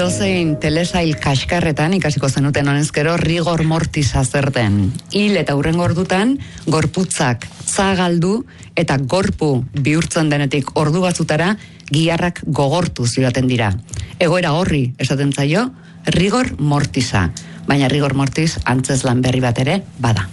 Edozein telesail kaskarretan ikasiko zenuten honezkero rigor mortis azerten. Hil eta hurrengo ordutan, gorputzak zagaldu eta gorpu bihurtzen denetik ordu batzutara giharrak gogortu joaten dira. Egoera horri esaten zaio rigor mortisa, baina rigor mortis antzezlan berri bat ere bada.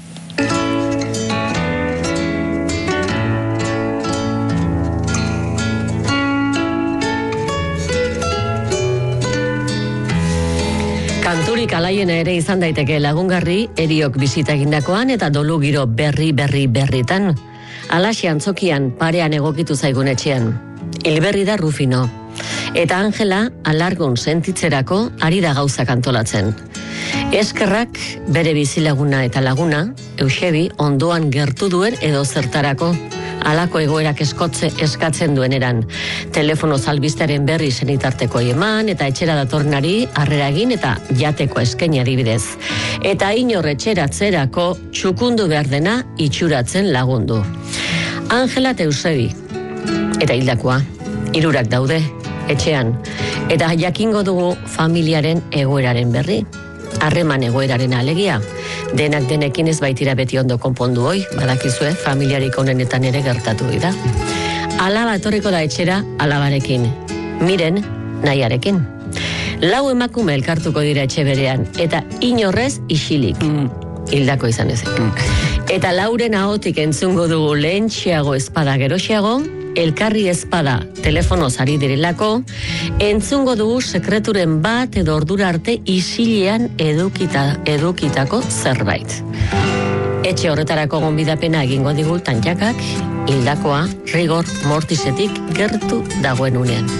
Kanturik alaiena ere izan daiteke lagungarri eriok bisita egindakoan eta dolu giro berritan. Alaxi antzokian parean egokitu zaigun etxean. Hilberri da Rufino. Eta Angela alargun sentitzerako ari da gauzak antolatzen. Eskerrak bere bizilaguna eta laguna, Eusebi ondoan gertu duen edo zertarako. Alako egoerak eskatzen duen eran. Telefono albisteren berri zenitarteko eman eta etxera datornari harrera egin eta jateko eskaini adibidez. Eta inor etxeratzerako txukundu behar dena itxuratzen lagundu. Angela eta Eusebi. Eta hildakoa. Hirurak daude, etxean. Eta jakingo dugu familiaren egoeraren berri. Harreman egoeraren alegia. Denak denekin ez baitira beti ondo konpondu hoi, badakizue, familiarik onenetan ere gertatu dira. Alaba etorriko da etxera alabarekin. Miren, nahiarekin. 4 emakume elkartuko dira etxe berean, eta inorrez isilik. Hildako izan ezek. Eta Lauren ahotik entzungo dugu lehentxeago espada geroxeago, elkarri espada telefonoz ari direlako, entzungo dugu sekreturen bat edo ordura arte isilean edukitako zerbait. Etxe horretarako gonbidapena egingo digu tanjakak, hildakoa rigor mortisetik gertu dagoen unean.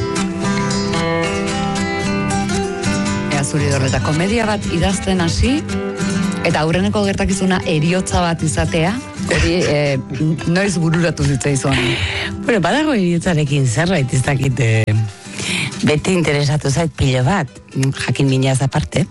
Ea zuri dorreta, komedia bat idazten hasi, eta aurreneko gertakizuna eriotza bat izatea, hori noiz bururatu zitzaizuen. Bueno, badago eriotzarekin zerbait ez dakit beti interesatu zait pilo bat, jakin minaz aparte.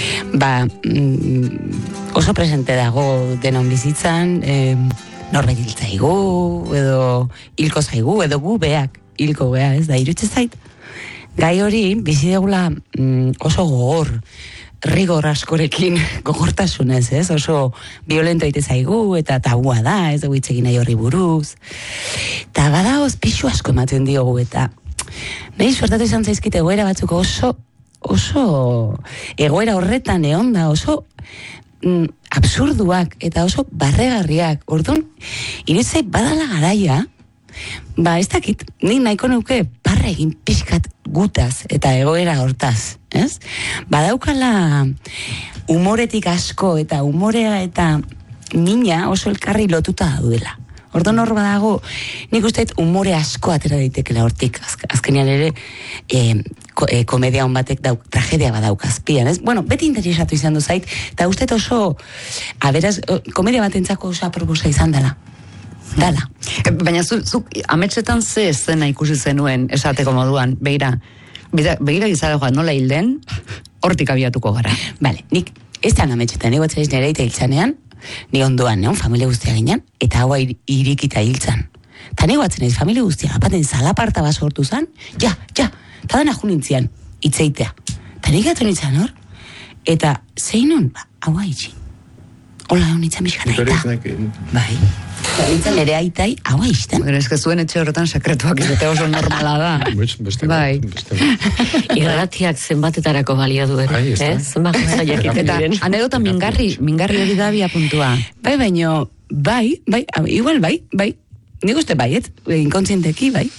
Oso presente dago denon bizitzan, norbait hiltzaigu, edo hilko zaigu, edo gu beak hilko gea, ez da, irutze zait. Gai hori, bizi degula oso gogor, rigor askorekin gogortasunez, ez? Oso violento ite zaigu eta tabua da, ez dugu hitz egin nahi horri buruz. Eta badagoz pixu asko ematen diogu eta nahi suertatu izan zaizkite egoera batzuk oso egoera horretan egon da, oso absurduak eta oso barregarriak. Orduan, irutzei badala garaia, ez dakit, nik nahiko nuke parra egin pixkat gutaz eta egoera hortaz, ez? Badaukala umoretik asko eta umorea eta mina oso elkarri lotuta daudela. Orduan hor badago, nik usteet umore asko atera daitekela hortik, azkenean ere komedia hon batek tragedia badaukazpian, ez? Bueno, beti interesatu izan du zait, eta usteet oso, beraz, komedia batentzako oso aproposa izan dela. Dala. Baina zuk ametsetan ze eszena ikusi zenuen esateko moduan, begira gizara joan nola hilden, hortik abiatuko gara. Bale, nik ez da ametsetan, nik batzaiz nire eta hiltzanean, ni ondoan, familia guztia ginen, eta haua irikita hiltzan. Ta nik batzen ez, familia guztia, apaten zalaparta bat sortu zan, ja, ta dana junintzian, itzeitea. Ta nik gatu nintzen hor, eta zeinon, haua itxin. Hola, honitzen bizkan aita. Bai. Nintzen ere aitai, haua izten. Gero ez que zuen etxe horretan sekretuak izate oso normala da. Bai. Irratiak zenbatetarako balio duen. Zenbat zaiak eta anedota mingarri hori da bia puntua. Bai, baino, igual bai. Nik uste baiet, inkontzienteki, bai.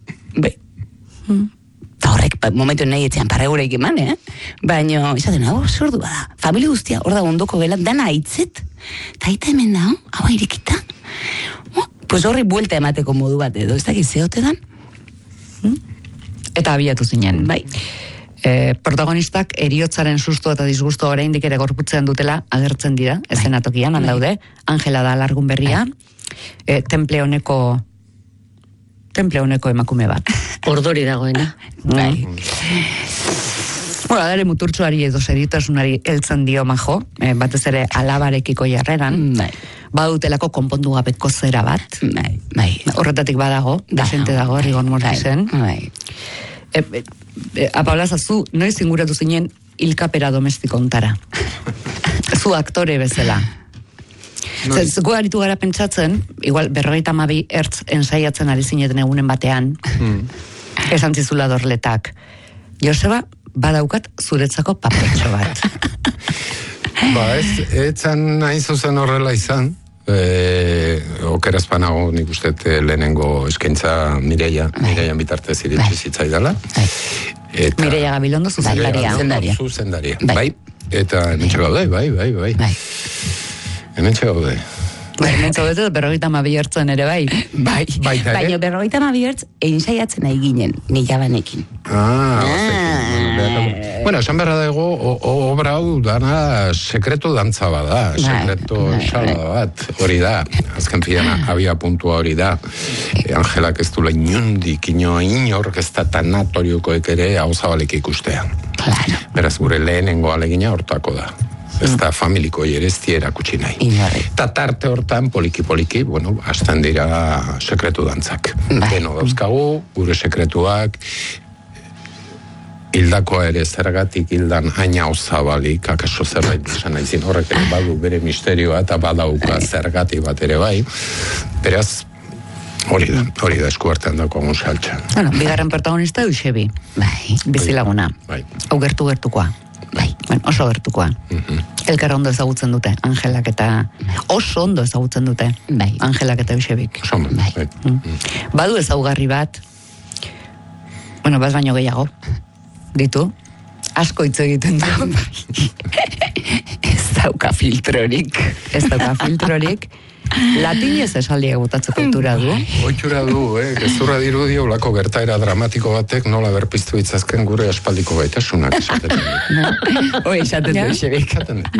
Eta horrek, momentu nahi etxean parregureik eman, baina, izaten, hau absurdua da. Familia guztia, hor da ondoko gela, dana aitzet, eta aita hemen da, hau irikita. Pues horri buelta emateko modu bat edo, ez dakit zehote dan? Eta abiatu zinen. Bai. Protagonistak eriotzaren susto eta disgusto oraindik ere gorputzean dutela agertzen dira, eszenatokian, handaude. Angela da alargun berria, temple honeko emakume bat. Ordori dagoena. Bai. Bueno, adare muturtsuari edo seriotasunari heltzen dio majo, batez ere alabarekiko jarreran, badutelako konpondu gabeko zera bat. Bai. Horretatik badago, desente dago, rigor mortisen. Paula, zu noiz inguratu zinen hilkapera domestiko ontara. Zu aktore bezala. Gu aritu gara pentsatzen, igual 52 ertz ensaiatzen ari zineten egunen batean, esan zizula Dorletak. Joseba, badaukat zuretzako papetxo bat. Etzan nahi zuzen horrela izan, okeraz panago nik uste lehenengo eskaintza Mireia bitartez iritsi zitzaidala. Mireia Gabilondo zuzendaria. Bai, eta hemen txegaude, bai. Hemen txegaude. Hemen txegaude, 52 ertzen ere bai. Baina 52 ertz einsaiatzen nahi ginen, nila banekin. Bueno, esan berra dago, obra hau dana sekretu dantza bada, sekretu salada bat, hori da, azken fidean abia puntua hori da. Angelak ez du inundik, inork ez da tanatoriukoek ere hau zabalik ikustean. Beraz, gure lehenengo alegina hortako da. Ez da familiko jerezti erakutsi nahi. Eta tarte hortan, poliki, bueno, hasten dira sekretu dantzak. Beno dauzkagu, gure sekretuak, hildakoa ere zergatik hildan haina osabalik, akaso zerbait izan naizin, horrek ere badu bere misterioa eta badauka zergatik bat ere bai. Beraz, hori da eskuartean dako agun saltxan. Bueno, bigarren protagonista Eusebi. Bizilaguna. Hau gertukoa. Oso gertukoa. Elkar ondo ezagutzen dute, Angelak eta... Oso ondo ezagutzen dute, Angelak eta Eusebik. Badu ezaugarri bat, bueno, bat baino gehiago, ditu, asko hitz egiten du. Ez dauka filtrorik. Latinez esaldiak botatzeko ohitura du. Ohitura du, gezurra dirudi olako gertaera dramatiko batek nola berpiztu itzazken gure aspaldiko gaitasunak esaten du. Esaten du, Eusebik.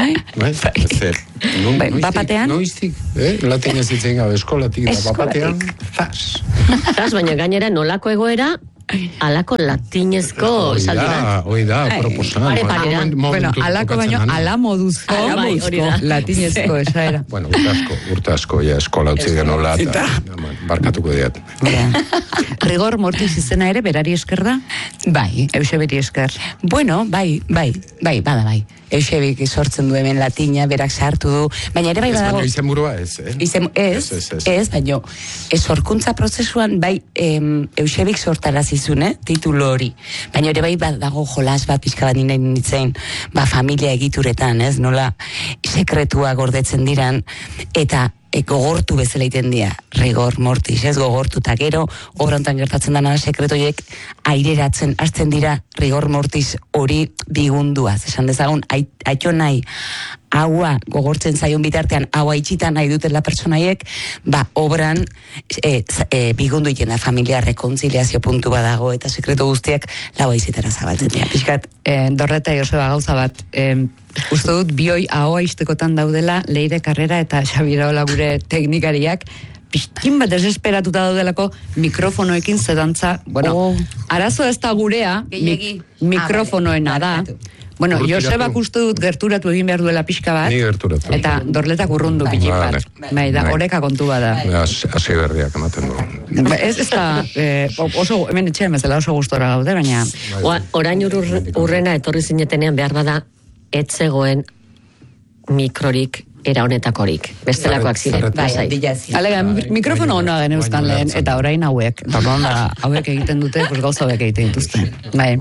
Bapatean? Noiztik, latinez itzen gabe eskolatik da bapatean, zas, baina gainera nolako egoera, alako latinezko esaldia. Hoi da, proposan. Bueno, alako baino, ala moduzko latinezko esaera. Bueno, urte asko, eskola utzi genola, eta barkatuko diat. Rigor mortis izena ere, berari esker da? Bai. Eusebiri esker. Bueno, bai, bada bai. Eusebik sortzen du hemen latina, berak sartu du, baina ere bai badago... Ez baino izen burua ez, Ez, baino, sorkuntza prozesuan bai Eusebik sortarazizun, titulu hori. Baina ere bai badago jolas bat pixka bat ninain nintzen, familia egituretan, ez, nola sekretua gordetzen diran, eta gogortu bezala iten dira, rigor mortis, ez gogortu, eta gero, obrontan gertatzen dana sekretoiek aireratzen, hasten dira rigor mortis hori bigunduaz, esan dezagun, aito nahi, haua gogortzen zaion bitartean, haua itxitan nahi dutela personaiek, obran bigundu iten da familia rekontziliazio puntu badago, eta sekreto guztiak laua izitara zabaltzen dira. Piskat, Dorreta Joseba gauza bat, uste dut bioi ahoa iztekotan daudela Leire Carrera eta Xabiraola gure teknikariak, pixkin bat desesperatuta daudelako mikrofonoekin zedantza, bueno, arazo ez da gurea, mikrofonoena da. Bueno, Josebak uste dut gerturatu egin behar duela pixka bat, eta Dorletak urrundu pilik bat. Bai, da, oreka kontu bada. Hasi berriak ematen du. Ez da, oso, hemen etxean bezala oso gustora gaude, baina... Orain urrena etorri zinetenean behar bada, etzegoen mikrorik era honetakorik. Bestelakoak ziren. Alega, mikrofono hona geneuzkan lehen, eta orain hauek. Hauek egiten dute, gauza hauek egiten dituzte. Bai.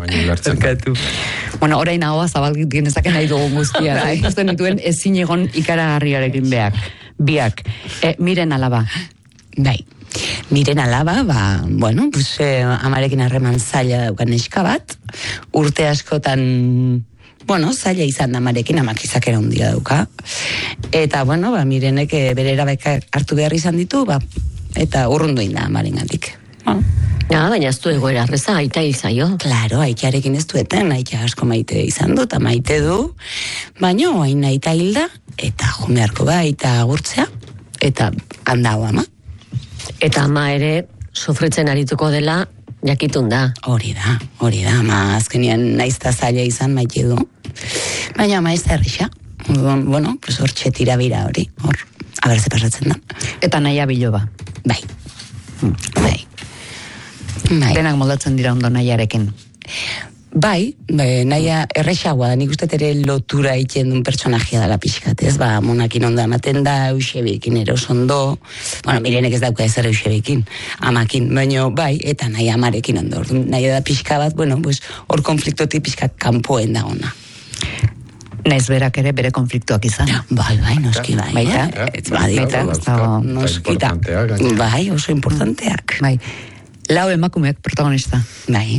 Bueno, orain haua zabalgit genezaken nahi dugu guztia. Ikusten dituen ezin egon ikaragarriarekin biak. Miren Alaba. Bai. Miren Alaba, bueno, amarekin harreman zaila daukan neska bat, urte askotan... Bueno, zaila izan da amarekin, amak izakera hundia dauka. Eta, bueno, Mirenek bere erabeka hartu behar izan ditu, eta urrundu inda amarengatik. Baina ez du egoera arreza, aita izaio. Claro, aitarekin ez dueten, aita asko maite izan du, eta maite du, baina hain aita hilda, eta jumearko aita agurtzea, eta handau ama. Eta ama ere, sufritzen arituko dela, jakitun da. Hori da, ama azkenian naizta zaila izan maite du. Baina ama ez da errisa. Bueno, hor txetira bira hori, hor, abertze pasatzen da. Eta naia biloba. Bai. Denak moldatzen dira ondo nahiarekin. Bai, naia errexagoa da, nik uste ere lotura egiten duen pertsonajia dela pixkat, ez? Monakin ondo ematen da, Eusebikin eros ondo, Mirenek ez dauka ezer Eusebikin, amakin, baina bai, eta nahi amarekin ondo, nahi da pixka bat, hor konfliktotik pixka kanpoen da ona. Naiz berak ere bere konfliktuak izan. Bai, noski bai. Baita, noskita. Bai, oso importanteak. Bai. Lau emakumeak protagonista. Bai.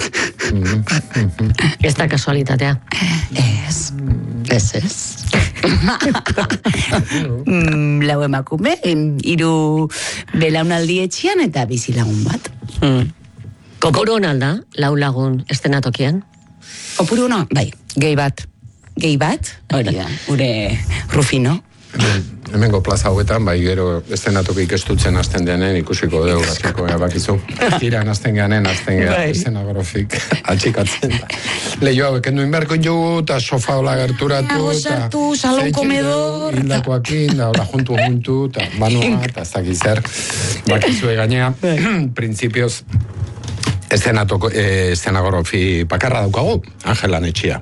Ez da kasualitatea. Ez. Lau emakume, 3 belaunaldi etxean eta bizi lagun bat. Kopuru hon alda, lau lagun estenatokian? Kopuru hona, bai. Gehi bat, hori da, gure Rufino. Hemengo plaza hauetan, bai gero estenatokik estutzen hasten deanen ikusiko dugu batiko bakizu. Tiran hasten geanen, estenografik atxikatzen da. Lehio hauek enduen berko jugu, eta sofa hola gerturatu, sartu, salon komedor. Hildakoakin, da hola juntu, eta banua, eta ez dakiz zer. Bakizue gainea, printzipioz, estenagrofi pakarra daukagu, Angelan etxia.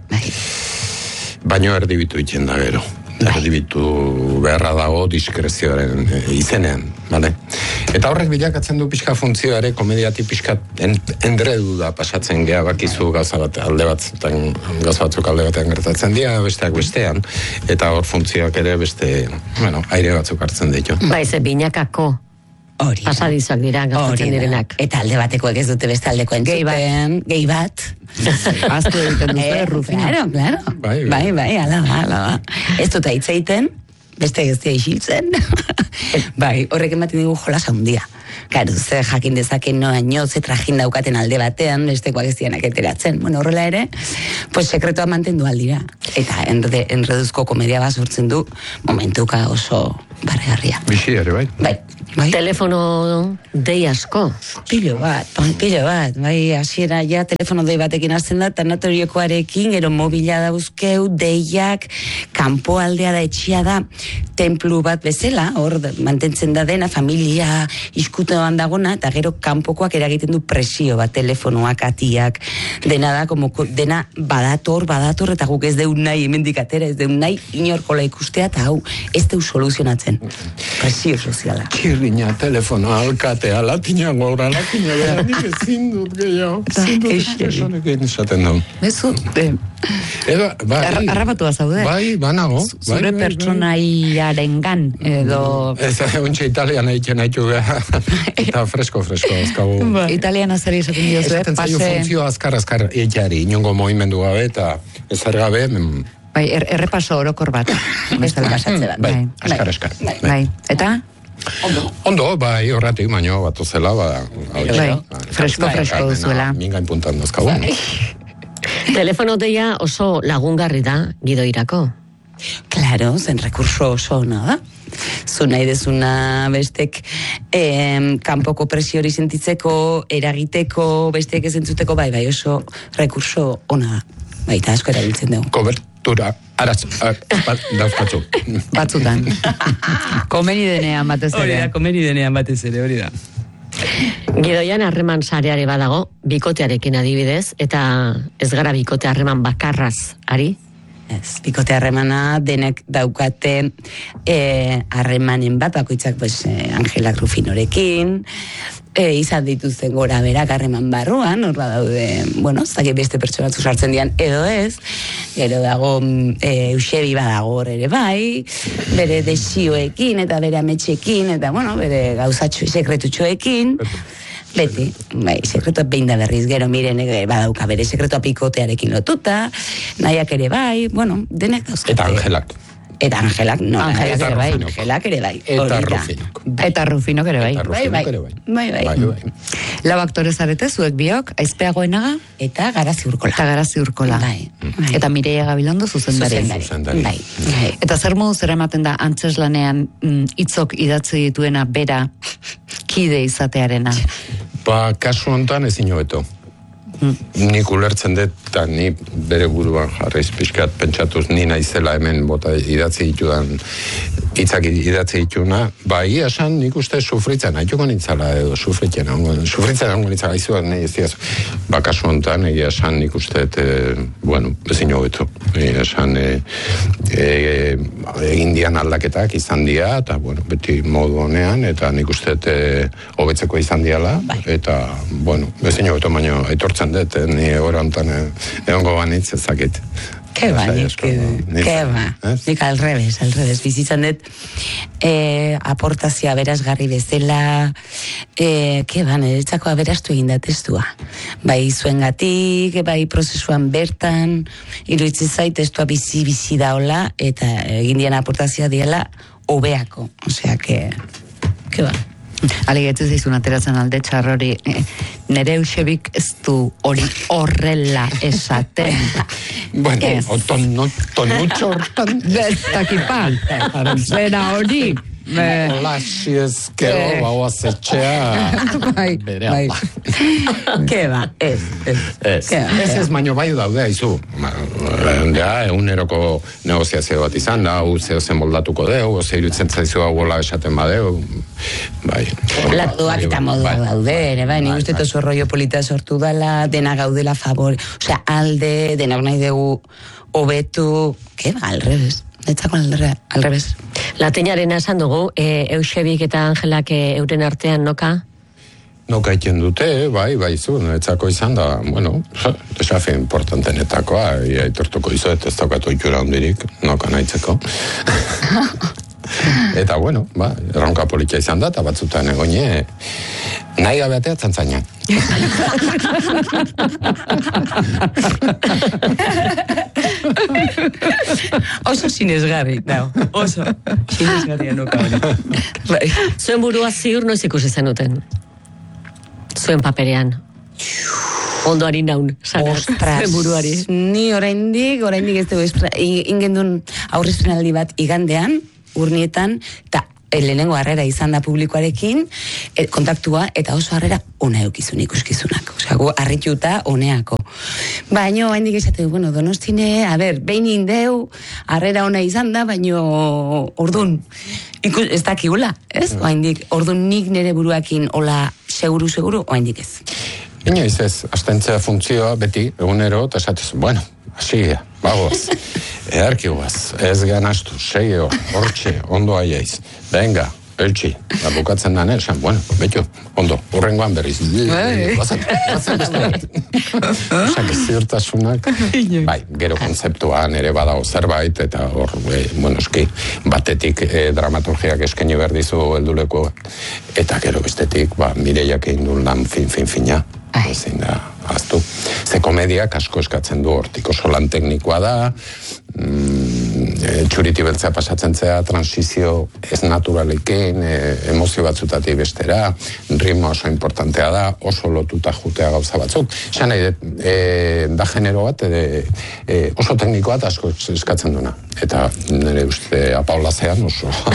Baino erdibitu itzen da gero. Erdibitu beharra dago diskrezioaren izenean, bale? Eta horrek bilakatzen du pixka funtzioare, komediati pixka endredu da pasatzen gea, bakizu gauza bat alde batzuk alde batean gertatzen dira, besteak bestean, eta hor funtzioak ere beste, aire batzuk hartzen ditu. Baize, binakako pasadizoak dira, gertatzen direnak. Eta alde batekoek ez dute beste aldeko entzuten. Gehi bat. Aztu egiten dute, Rufino. Claro. Bai, ala. Ez dut hitz egiten, beste guztia isiltzen. Bai, horrek ematen dugu jolas handia. Claro, ze jakin dezaken noaino, ze trajin daukaten alde batean, bestekoak ez dianak eteratzen. Horrela ere, sekretoa mantendu aldira. Eta enreduzko komedia bat sortzen du, momentuka oso barregarria. Bixi ere, bai? Bai. Telefono dei asko. Pilo bat. Bai, hasiera ja telefono dei batekin hasten da, tanatoriokoarekin, gero mobila dauzkeu, deiak, kanpo aldea da, etxia da, templu bat bezala, hor mantentzen da dena, familia iskutoan dagona, eta gero kanpokoak eragiten du presio bat, telefonoak, atiak, dena da, dena badator, eta guk ez deun nahi hemendik atera, ez deun nahi inorkola ikustea, eta hau, ez deu soluzionatzen. Presio soziala. Kirriña, telefono, alkatea, latina gaura, latina gaura, nik ezin dut gehiago. Personekin esaten dau. Bezu, arrapatua zaude. Bai, banago. Zure pertsonaiaren gan, edo... Ez, untxe italiana egiten haitu geha, eta fresko, azkagu. Italiana zer izaten dio zuen, Esaten zaio funtzio azkar etxari, inongo movimendu gabe, eta ezer gabe... Bai, errepaso orokor bat. Beste pasatze bat. Bai, askar. Bai, eta... Ondo, bai, horretik, baino, batu zela, fresko duzuela. Mingain puntan dazkagu. Telefono deia oso lagungarri da, gidoirako. Claro, zen rekurso oso ona da. Zu nahi dezuna bestek kanpoko presiori sentitzeko, eragiteko, bestek ez entzuteko, bai, oso rekurso ona da. Baita asko erabiltzen dugu. Kobertura, dauzkatzu. Batzutan. Komeni denean batez ere. Hori da. Gidoian harreman sareare badago, bikotearekin adibidez, eta ez gara bikote harreman bakarraz, ari? Ez, bikote harremana denek daukate harremanen bat, bakoitzak Angelak Rufinorekin, izan dituzten gora berak harreman barruan, hor daude, zake beste pertsonatzu sartzen dian, edo ez, gero dago Eusebi badago ere bai, bere desioekin eta bere ametxekin, eta bere gauzatxo sekretutxoekin, beti, bai, sekretoa behin da berriz, gero Mirenek badauka bere sekretoa pikotearekin lotuta, nahiak ere bai, denek dauzkate. Eta Angelak. Eta Angelak, no, Angelak ere bai. Eta Rufinok. Eta Rufinok ere bai. Bai. Lau aktore zarete, zuek biok, Aizpeagoenaga. Eta Garazi Urkola. Bai. Eta Mireia Gabilondo zuzendari. Bai. Eta zer modu zer ematen da antzeslanean hitzok idatzi dituena bera kide izatearena? Kasu hontan ezin hobeto. Nik ulertzen dut, eta ni bere buruan jarraiz pixkat pentsatuz ni naizela hemen bota idatzi ditudan hitzak idatzi dituna, bai, esan nik uste sufritzen, haituko nintzala edo sufritzen hango nintzala izuak nahi ez diaz. Kasu honetan, egia esan nik uste, ezin hobetu. Esan, egin dian aldaketak izan dira, eta, beti modu honean, eta nik uste hobetzeko izan diala, eta, ezin hobetu, baina aitortzen dut, ni hori honetan egongo banitz ezakit. Keba, nik al revés, bizitzan dut aportazioa berazgarri bezala, niretzako aberastu egin da testua. Bai zuengatik, bai prozesuan bertan, iruditzen zait testua bizi daola, eta egin dian aportazioa diela hobeako. Osea, keba. Alegetzen zaizun ateratzen alde txarrori, nere Eusebik ez du hori horrela esaten. Tonutxo hortan. Beztakipa, zera hori. Lasi ezkero, bauaz etxea. Bai. Keba, ez. Ez, baino bai daude, haizu. Eguneroko negoziazio bat izan da, zeo zen moldatuko deu, ze irutzen zaizu gola esaten badeu. Bai. Latuak eta modu daude, ere, bai, nik uste tozu rollo polita sortu dela, dena gaudela favor, osea, alde, denak nahi dugu hobetu, keba, al revés. Etzako al revés. Latinarena esan dugu, Eusebik eta Angelak euren artean noka? Noka iten dute, bai, zu, etzako izan da, desafi importantenetakoa, aitortuko izuet, ez daukatu ikura hondirik, noka nahitzeko. Eta, erronka politia izan da, eta batzutan egone, nahi gabeatea txantzainan. Oso sinesgarri, oso sinesgarria nuka hori. Zuen burua ziur noiz ikusi zenuten? Zuen paperean? Ondoari naun, zuen buruari. Ni oraindik ez dugu ingendun aurrezpenaldi bat igandean, urnietan, eta lehenengo harrera izan da publikoarekin, kontaktua, eta oso harrera ona eukizun ikuskizunak. Osea, gu harrituta oneako. Baina, haindik esate, Donostine, behin indeu, harrera ona izan da, baina ordun, ez dakigula, ez? Haindik, ordun nik nire buruakin hola seguru, haindik ez. Inoiz ez, astentzea funtzioa beti, egunero, eta esatez, hasi, bagoaz, edarkiguaz, ez ganastu, seio, hortxe, ondo aiaiz, venga, eltsi, da bukatzen da esan, betxo, ondo, urrengoan berriz, bazen beste, osak ziurtasunak, bai, gero kontzeptuan ere badago zerbait, eta hor, eski, batetik dramaturgiak eskaini behar dizu helduleko, eta gero bestetik, Mireiak egin duen lan fina, ezin da, aztu. Ze komediak asko eskatzen du hortik, oso lan teknikoa da, txuriti beltzea pasatzen zea, transizio ez naturalekin, emozio batzutatik bestera, ritmo oso importantea da, oso lotuta jutea gauza batzuk. Esan nahi, da genero bat, oso teknikoa eta asko eskatzen duna. Eta nire uste apaulazean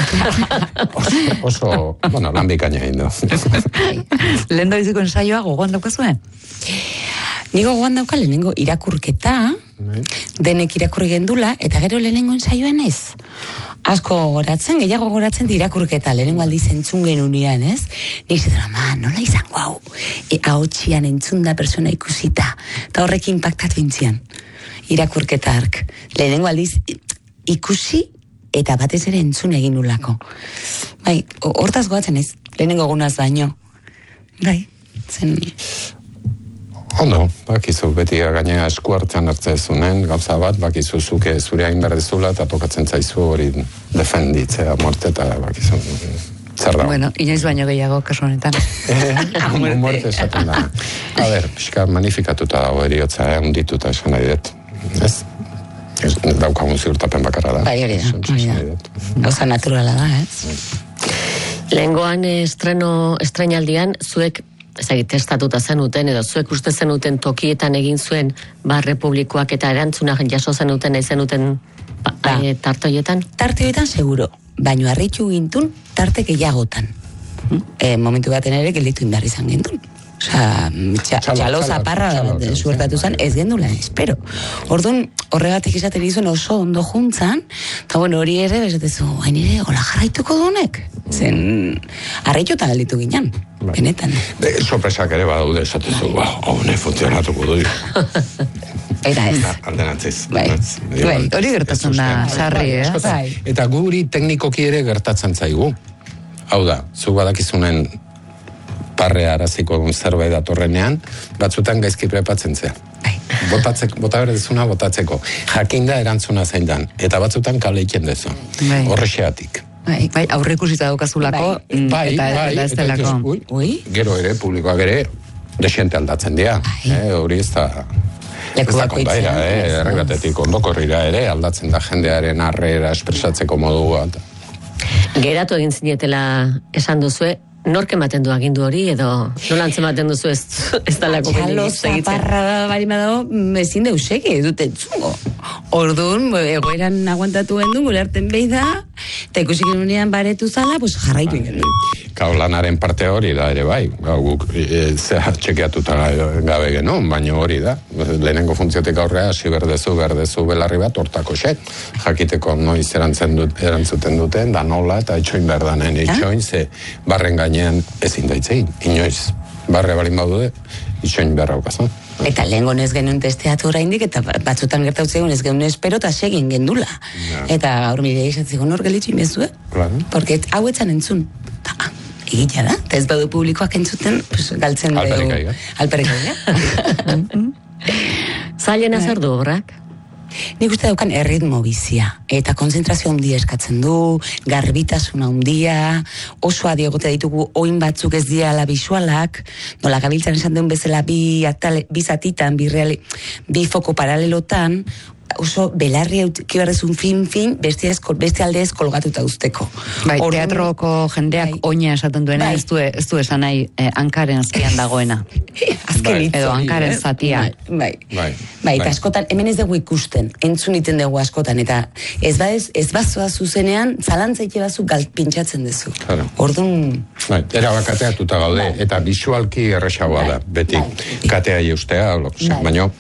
oso lan bikaina egin du. Lehen biziko ensaioa gogoan daukazuen? Nigo gogoan dauka lehenengo irakurketa, denek irakurri gendula, eta gero lehenengo ensaioan ez. Asko goratzen, gehiago goratzen irakurketa, lehenengo aldiz entzun genunian, ez? Nik zitzen, nola izango hau? Ahotxian entzun da persona ikusita, eta horrek impactatu intzian. Irakurketa ark. Lehenengo aldiz ikusi, eta batez ere entzun egin nulako. Bai, hortaz goatzen ez, lehenengo gunaz baino. Bai, zen... Ondo, bakizu beti gainea esku hartzen hartzezunen, gauza bat, bakizu zuke zure hain berdezula eta tokatzen zaizu hori defenditzea morte eta bakizu zer da. Inoiz baino gehiago kasu honetan. Morte esaten da. Pixka manifikatuta dago eriotza, hundituta esan nahi dut. Ez? Daukagun ziurtapen bakarra da. Bai, hori da. Gauza naturala da, ez? Lehengoan estrenaldian zuek testatuta zenuten, edo zuek uste zenuten tokietan egin zuen Republikoak eta erantzunak jaso zenuten nahi zenuten tartoietan? Tartoietan seguro, baino harritu gintun tarte gehiagotan. Momentu baten ere gelditu indar izan gintun. Osa, txalo zaparra suertatu zen, ez gendula, espero. Orduan, horregatik izaten izan oso ondo juntzan, eta bueno, hori ere, bezatezu, hain ere, hola jarraituko dunek. Zen, arreituta galditu ginen, benetan. Sorpresak ere badaude, esatezu, hone funtzionatuko du. Eta ez. Aldenatziz. Hori gertatzen da, sarri, Eta guri teknikoki ere gertatzen zaigu. Hau da, zuk badakizunen parrea araziko zerbait datorrenean, batzutan gaizki prepatzen zea. Bota berdezuna botatzeko. Jakinda erantzuna zein dan. Eta batzutan kale iken dezu. Horrexeatik. Bai, aurreikusita daukazulako, eta ez delako. Gero ere, publikoak ere, desiente aldatzen dira. Hori ez da... Ez da kondaira, erregatetik ondokorrira ere, aldatzen da jendearen arrera espresatzeko modua. Geratu egin zinetela esan duzue, nork ematen du agindu hori, edo nolan ematen duzu ez dalako txalo zaparra bari badago, ezin deuseke, dute entzungo. Orduan, egoeran aguantatu gendun, gure arten behi da, eta ikusi genunean baretu zala, pues jarraitu gendun. Lanaren parte hori da ere bai, guk zehar txekeatuta gabe genuen, baina hori da. Lehenengo funtziotik aurrea, hasi berdezu belarri bat, hortako set. Jakiteko noiz erantzuten duten, da nola, eta itxoin berdanen, itxoin, ze barren gainean ezin daitzein, inoiz. Barre balin baude, itxoin berra okazan. Eta lehengo ez genuen testeatu oraindik, eta batzutan gertautzen ez genuen espero, eta segin gendula. Eta gaur mire izatzeko nor gelitxin bezue, porque hau etzan entzun. Egitea da, eta ez badu publikoak entzuten, galtzen dugu. Alperikaiga. Zailena zer du obrak? Nik uste daukan erritmo bizia, eta konzentrazio handia eskatzen du, garbitasuna handia, oso adiegote ditugu oin batzuk ez diala bisualak, nola gabiltzan esan duen bezala bi zatitan, bi foko paralelotan, oso belarri kibarrezun fin, beste aldez kolgatuta usteko. Bai, teatroko jendeak oina esaten duena, ez du esan nahi hankaren azkian dagoena. Edo hankaren zatia. Bai, eta askotan, hemen ez dugu ikusten, entzun iten dugu askotan, eta ez bazoa zuzenean, zalantzaike bazu pintxatzen duzu. Orduan... Erabakateatuta gaude, eta bisualki erresagoa da, beti katea jeustea, baina